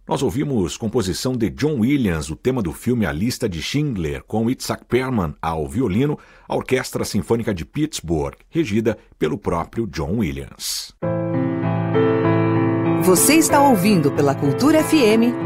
Nós ouvimos composição de John Williams, o tema do filme A Lista de Schindler, com Itzhak Perlman ao violino, a Orquestra Sinfônica de Pittsburgh, regida pelo próprio John Williams. Você está ouvindo pela Cultura FM